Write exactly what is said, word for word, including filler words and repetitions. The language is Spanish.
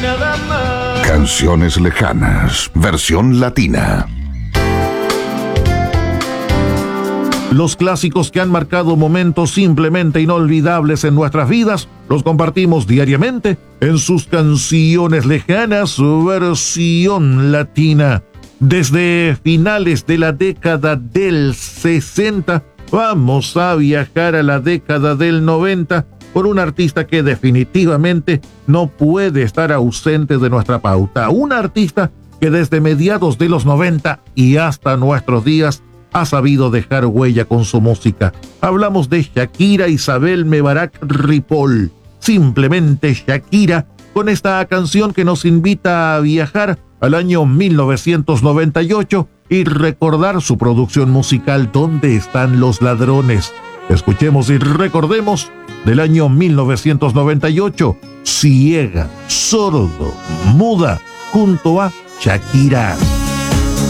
nada más. Canciones lejanas, versión latina. Los clásicos que han marcado momentos simplemente inolvidables en nuestras vidas, los compartimos diariamente en sus canciones lejanas, versión latina. Desde finales de la década del sesenta, vamos a viajar a la década del noventa por un artista que definitivamente no puede estar ausente de nuestra pauta. Un artista que desde mediados de los noventa y hasta nuestros días ha sabido dejar huella con su música. Hablamos de Shakira Isabel Mebarak Ripoll. Simplemente Shakira, con esta canción que nos invita a viajar al año mil novecientos noventa y ocho y recordar su producción musical ¿Dónde están los ladrones? Escuchemos y recordemos del año mil novecientos noventa y ocho, Ciega, Sordo, Muda, junto a Shakira.